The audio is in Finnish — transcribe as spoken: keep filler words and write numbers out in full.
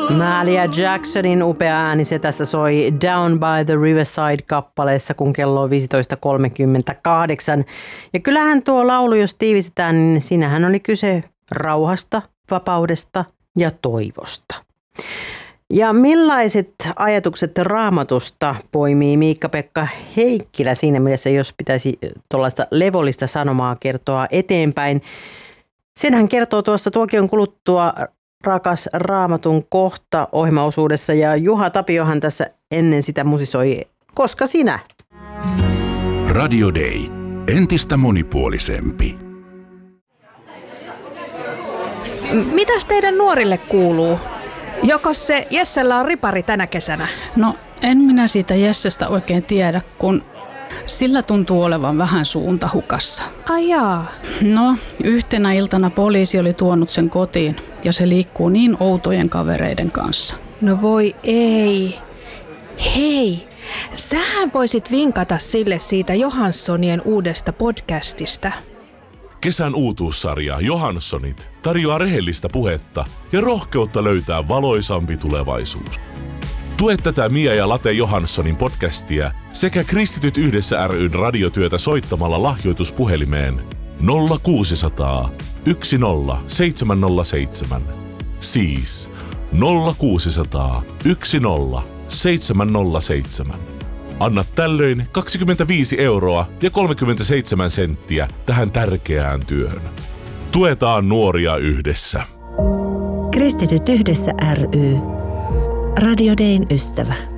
Mahalia Jacksonin upea ääni, se tässä soi Down by the Riverside-kappaleessa, kun kello on viisitoista kolmekymmentäkahdeksan. Ja kyllähän tuo laulu, jos tiivistetään, niin siinähän oli kyse rauhasta, vapaudesta ja toivosta. Ja millaiset ajatukset Raamatusta poimii Miikka-Pekka Heikkilä siinä mielessä, jos pitäisi tuollaista levollista sanomaa kertoa eteenpäin? Sen hän kertoo tuossa tuokion kuluttua Rakas Raamatun kohta -ohjelmaosuudessa, ja Juha Tapiohan tässä ennen sitä musisoi Koska sinä? Radio Day. Entistä monipuolisempi. Mitäs teidän nuorille kuuluu? Jokos se Jessellä on ripari tänä kesänä? No, en minä siitä Jessestä oikein tiedä, kun sillä tuntuu olevan vähän suunta hukassa. Ai jaa. No, yhtenä iltana poliisi oli tuonut sen kotiin ja se liikkuu niin outojen kavereiden kanssa. No voi ei. Hei, sähän voisit vinkata sille siitä Johanssonien uudesta podcastista. Kesän uutuussarja Johanssonit tarjoaa rehellistä puhetta ja rohkeutta löytää valoisampi tulevaisuus. Tue tätä Mia ja Late Johanssonin podcastia sekä Kristityt yhdessä ry:n radiotyötä soittamalla lahjoituspuhelimeen nolla kuusisataa yksi nolla seitsemän nolla seitsemän. Siis nolla kuusisataa yksi nolla seitsemän nolla seitsemän. Anna tällöin kaksikymmentäviisi euroa ja kolmekymmentäseitsemän senttiä tähän tärkeään työhön. Tuetaan nuoria yhdessä. Kristityt yhdessä ry. Radio Dayn ystävä.